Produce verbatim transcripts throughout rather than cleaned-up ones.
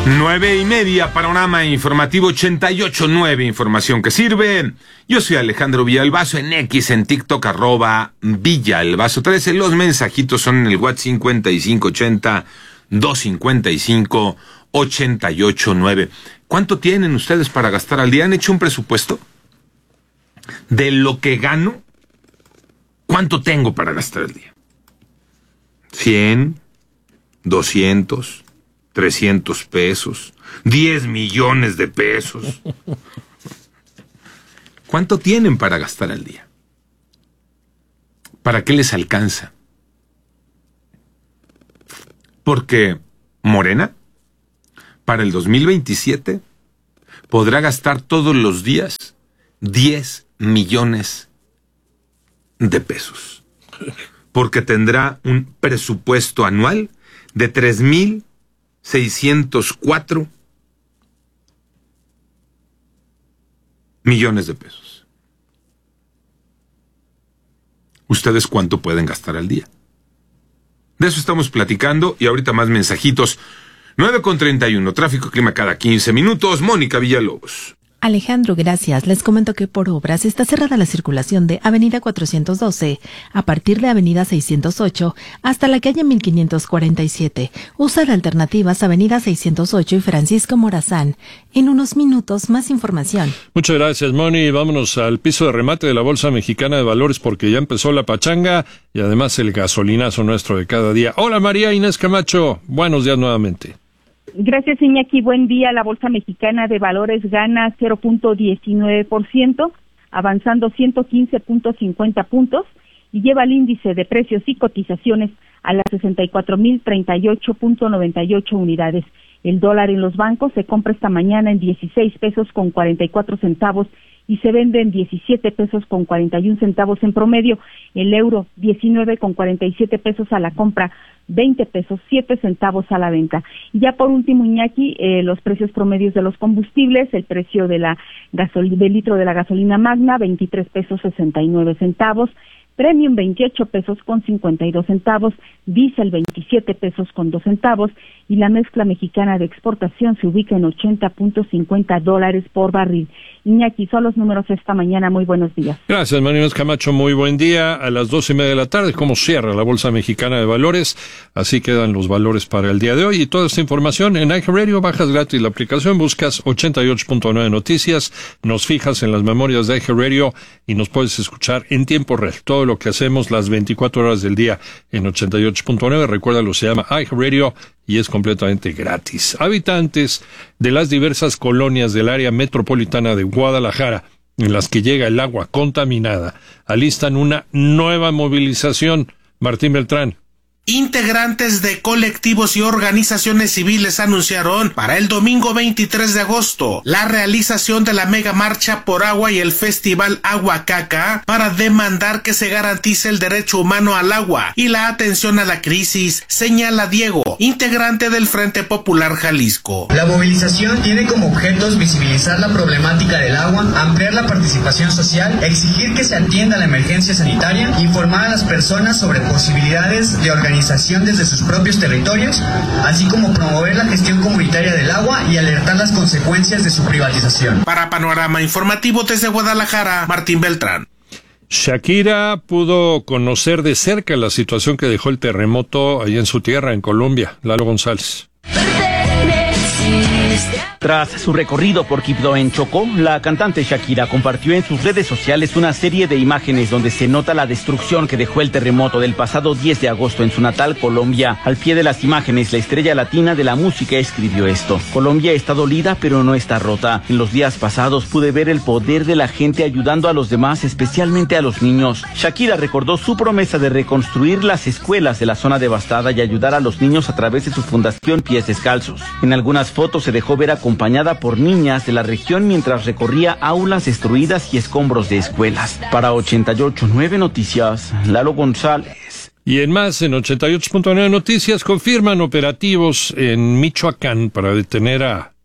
Nueve y media, Panorama Informativo ochenta y ocho punto nueve, información que sirve. Yo soy Alejandro Villalbazo, en X, en TikTok, arroba Villalbazo trece. Los mensajitos son en el WhatsApp cincuenta y cinco ochenta, doscientos cincuenta y cinco, ochenta y ocho nueve. ¿Cuánto tienen ustedes para gastar al día? ¿Han hecho un presupuesto de lo que gano? ¿Cuánto tengo para gastar al día? ¿cien? ¿doscientos? trescientos pesos, diez millones de pesos. ¿Cuánto tienen para gastar al día? ¿Para qué les alcanza? Porque Morena, para el dos mil veintisiete, podrá gastar todos los días diez millones de pesos. Porque tendrá un presupuesto anual de tres mil seiscientos cuatro millones de pesos. ¿Ustedes cuánto pueden gastar al día? De eso estamos platicando y ahorita más mensajitos. nueve con treinta y uno, tráfico clima cada quince minutos. Mónica Villalobos. Alejandro, gracias. Les comento que por obras está cerrada la circulación de Avenida cuatrocientos doce a partir de Avenida seiscientos ocho hasta la calle mil quinientos cuarenta y siete. Usa de alternativas Avenida seiscientos ocho y Francisco Morazán. En unos minutos, más información. Muchas gracias, Moni. Vámonos al piso de remate de la Bolsa Mexicana de Valores porque ya empezó la pachanga y además el gasolinazo nuestro de cada día. Hola, María Inés Camacho. Buenos días nuevamente. Gracias, Iñaki. Buen día. La Bolsa Mexicana de Valores gana cero punto diecinueve por ciento, avanzando ciento quince punto cincuenta puntos y lleva el índice de precios y cotizaciones a las sesenta y cuatro mil treinta y ocho punto noventa y ocho unidades. El dólar en los bancos se compra esta mañana en dieciséis pesos con cuarenta y cuatro centavos y se vende en diecisiete pesos con cuarenta y un centavos en promedio. El euro, diecinueve con cuarenta y siete pesos a la compra, veinte pesos, siete centavos a la venta. Y ya por último, Iñaki, eh, los precios promedios de los combustibles, el precio de la gasol- del litro de la gasolina magna, veintitrés pesos sesenta y nueve centavos, Premium veintiocho pesos con cincuenta y dos centavos, Diesel veintisiete pesos con dos centavos y la mezcla mexicana de exportación se ubica en ochenta punto cincuenta dólares por barril. Iñaki, son los números esta mañana. Muy buenos días. Gracias, María Inés Camacho. Muy buen día. A las doce y media de la tarde, como cierra la Bolsa Mexicana de Valores. Así quedan los valores para el día de hoy. Y toda esta información en iHeartRadio, bajas gratis la aplicación, buscas ochenta y ocho punto nueve Noticias, nos fijas en las memorias de iHeartRadio y nos puedes escuchar en tiempo real. Todo lo que hacemos las veinticuatro horas del día en ochenta y ocho punto nueve. Recuérdalo, se llama iHeartRadio y es completamente gratis. Habitantes de las diversas colonias del área metropolitana de Guadalajara, en las que llega el agua contaminada, alistan una nueva movilización. Martín Beltrán. Integrantes de colectivos y organizaciones civiles anunciaron para el domingo veintitrés de agosto la realización de la mega marcha por agua y el festival Agua Caca para demandar que se garantice el derecho humano al agua y la atención a la crisis, señala Diego, integrante del Frente Popular Jalisco. La movilización tiene como objetos visibilizar la problemática del agua, ampliar la participación social, exigir que se atienda la emergencia sanitaria, informar a las personas sobre posibilidades de organización organización desde sus propios territorios, así como promover la gestión comunitaria del agua y alertar las consecuencias de su privatización. Para Panorama Informativo desde Guadalajara, Martín Beltrán. Shakira pudo conocer de cerca la situación que dejó el terremoto allá en su tierra, en Colombia. Lalo González. Tras su recorrido por Quibdó en Chocó, la cantante Shakira compartió en sus redes sociales una serie de imágenes donde se nota la destrucción que dejó el terremoto del pasado diez de agosto en su natal Colombia. Al pie de las imágenes, la estrella latina de la música escribió esto: Colombia está dolida, pero no está rota. En los días pasados pude ver el poder de la gente ayudando a los demás, especialmente a los niños. Shakira recordó su promesa de reconstruir las escuelas de la zona devastada y ayudar a los niños a través de su fundación Pies Descalzos. En algunas fotos se dejó ver acompañada por niñas de la región mientras recorría aulas destruidas y escombros de escuelas. Para ochenta y ocho punto nueve Noticias, Lalo González. Y en más, en ochenta y ocho punto nueve Noticias, confirman operativos en Michoacán para detener a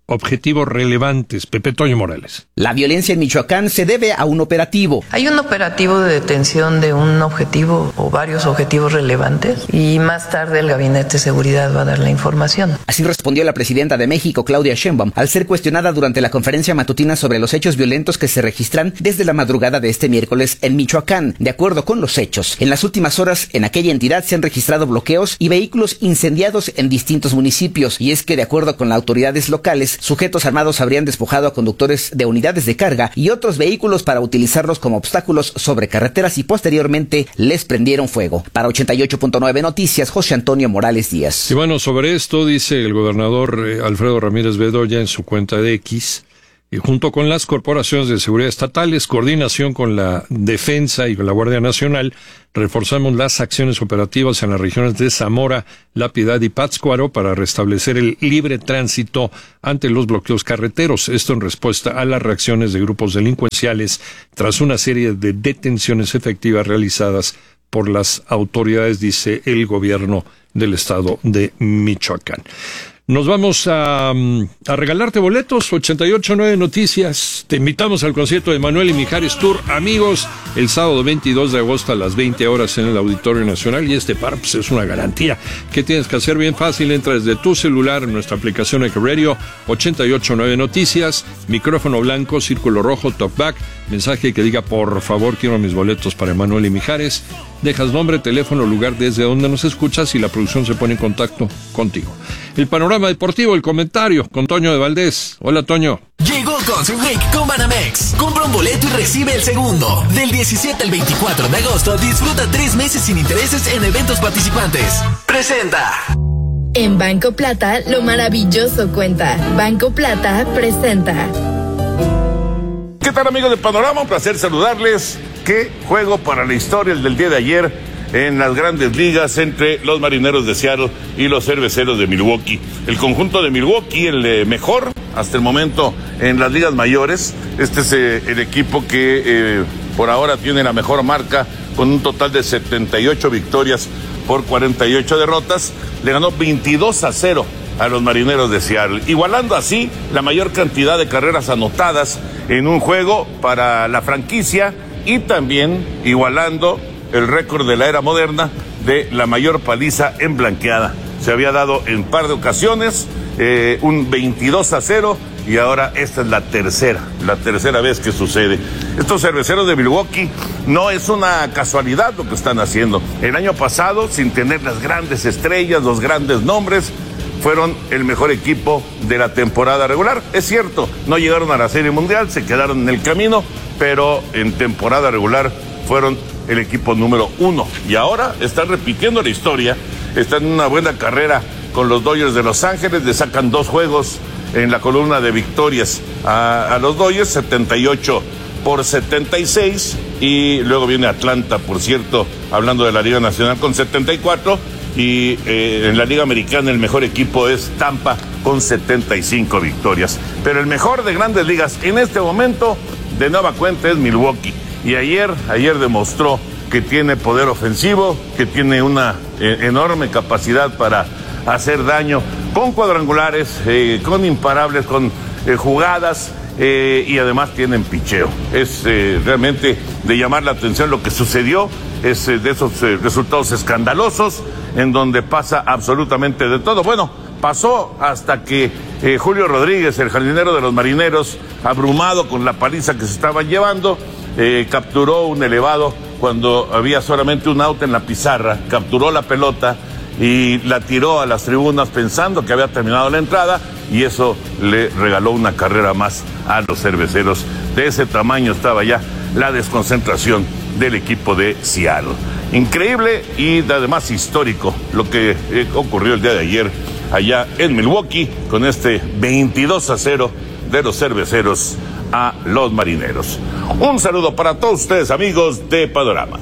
objetivos relevantes. Pepe Toño Morales. La violencia en Michoacán se debe a un operativo. Hay un operativo de detención de un objetivo o varios objetivos relevantes y más tarde el Gabinete de Seguridad va a dar la información. Así respondió la presidenta de México, Claudia Sheinbaum, al ser cuestionada durante la conferencia matutina sobre los hechos violentos que se registran desde la madrugada de este miércoles en Michoacán. De acuerdo con los hechos, en las últimas horas en aquella entidad se han registrado bloqueos y vehículos incendiados en distintos municipios. Y es que, de acuerdo con las autoridades locales, sujetos armados habrían despojado a conductores de unidades de carga y otros vehículos para utilizarlos como obstáculos sobre carreteras y posteriormente les prendieron fuego. Para ochenta y ocho punto nueve Noticias, José Antonio Morales Díaz. Y bueno, sobre esto dice el gobernador eh, Alfredo Ramírez Bedoya en su cuenta de X, y junto con las corporaciones de seguridad estatales, coordinación con la Defensa y con la Guardia Nacional, reforzamos las acciones operativas en las regiones de Zamora, La Piedad y Pátzcuaro para restablecer el libre tránsito ante los bloqueos carreteros. Esto en respuesta a las reacciones de grupos delincuenciales tras una serie de detenciones efectivas realizadas por las autoridades, dice el gobierno del estado de Michoacán. Nos vamos a, a regalarte boletos, ochenta y ocho punto nueve Noticias. Te invitamos al concierto de Manuel y Mijares Tour, amigos, el sábado veintidós de agosto a las veinte horas en el Auditorio Nacional. Y este par pues, es una garantía. ¿Qué tienes que hacer? Bien fácil, entra desde tu celular en nuestra aplicación iHeartRadio, ochenta y ocho punto nueve Noticias, micrófono blanco, círculo rojo, talkback, mensaje que diga por favor quiero mis boletos para Manuel y Mijares. Dejas nombre, teléfono, lugar desde donde nos escuchas y la producción se pone en contacto contigo. El panorama deportivo, el comentario con Toño de Valdés. Hola, Toño. Llegó Concert Week con Banamex. Compra un boleto y recibe el segundo. Del diecisiete al veinticuatro de agosto, disfruta tres meses sin intereses en eventos participantes. Presenta. En Banco Plata, lo maravilloso cuenta. Banco Plata presenta. ¿Qué tal, amigos de Panorama? Un placer saludarles. Qué juego para la historia el del día de ayer en las grandes ligas entre los Marineros de Seattle y los Cerveceros de Milwaukee. El conjunto de Milwaukee, el eh, mejor hasta el momento en las ligas mayores. Este es eh, el equipo que eh, por ahora tiene la mejor marca con un total de setenta y ocho victorias por cuarenta y ocho derrotas. Le ganó veintidós a cero a los Marineros de Seattle, igualando así la mayor cantidad de carreras anotadas en un juego para la franquicia y también igualando el récord de la era moderna de la mayor paliza en blanqueada. Se había dado en par de ocasiones eh, un veintidós a cero y ahora esta es la tercera, la tercera vez que sucede. Estos Cerveceros de Milwaukee no es una casualidad lo que están haciendo. El año pasado, sin tener las grandes estrellas, los grandes nombres, fueron el mejor equipo de la temporada regular. Es cierto, no llegaron a la Serie Mundial, se quedaron en el camino, pero en temporada regular fueron el equipo número uno. Y ahora están repitiendo la historia, están en una buena carrera con los Dodgers de Los Ángeles, le sacan dos juegos en la columna de victorias a, a los Dodgers, setenta y ocho por setenta y seis, y luego viene Atlanta, por cierto, hablando de la Liga Nacional, con setenta y cuatro, y eh, en la Liga Americana el mejor equipo es Tampa con setenta y cinco victorias. Pero el mejor de grandes ligas en este momento, de nueva cuenta, es Milwaukee. Y ayer, ayer demostró que tiene poder ofensivo, que tiene una eh, enorme capacidad para hacer daño, con cuadrangulares, eh, con imparables, con eh, jugadas, eh, y además tienen picheo. Es eh, realmente de llamar la atención lo que sucedió, es eh, de esos eh, resultados escandalosos, en donde pasa absolutamente de todo. Bueno, pasó hasta que eh, Julio Rodríguez, el jardinero de los Marineros, abrumado con la paliza que se estaban llevando, eh, capturó un elevado cuando había solamente un out en la pizarra, capturó la pelota y la tiró a las tribunas pensando que había terminado la entrada, y eso le regaló una carrera más a los Cerveceros. De ese tamaño estaba ya la desconcentración del equipo de Seattle. Increíble y además histórico lo que eh, ocurrió el día de ayer allá en Milwaukee con este veintidós a cero de los Cerveceros a los Marineros. Un saludo para todos ustedes, amigos de Panorama.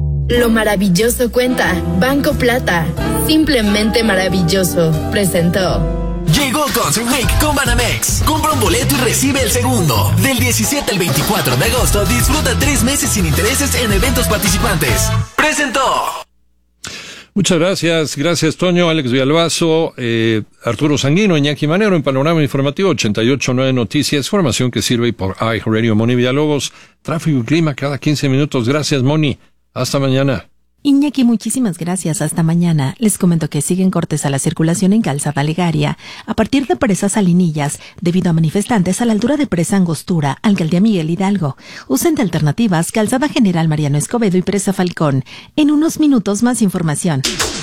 Lo maravilloso cuenta. Banco Plata. Simplemente maravilloso. Presentó. Llegó Concert Week con Banamex. Compra un boleto y recibe el segundo. Del diecisiete al veinticuatro de agosto, disfruta tres meses sin intereses en eventos participantes. Presentó. Muchas gracias, gracias Toño, Alex Villalbazo, eh, Arturo Sanguino, Iñaki Manero en Panorama Informativo ochenta y ocho punto nueve Noticias, información que sirve por iHeartRadio. Moni Villalobos, tráfico y clima cada quince minutos. Gracias, Moni. Hasta mañana. Iñaki, muchísimas gracias. Hasta mañana. Les comento que siguen cortes a la circulación en Calzada Legaria, a partir de Presa Salinillas, debido a manifestantes a la altura de Presa Angostura, Alcaldía Miguel Hidalgo. Usen de alternativas Calzada General Mariano Escobedo y Presa Falcón. En unos minutos más información.